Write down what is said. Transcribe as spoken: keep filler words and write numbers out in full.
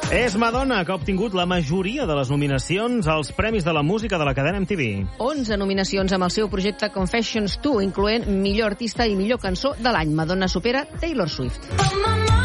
És Madonna, que ha obtingut la majoria de les nominacions als Premis de la Música de la cadena M T V. onze nominacions amb el seu projecte Confessions dos, incloent millor artista i millor cançó de l'any. Madonna supera Taylor Swift.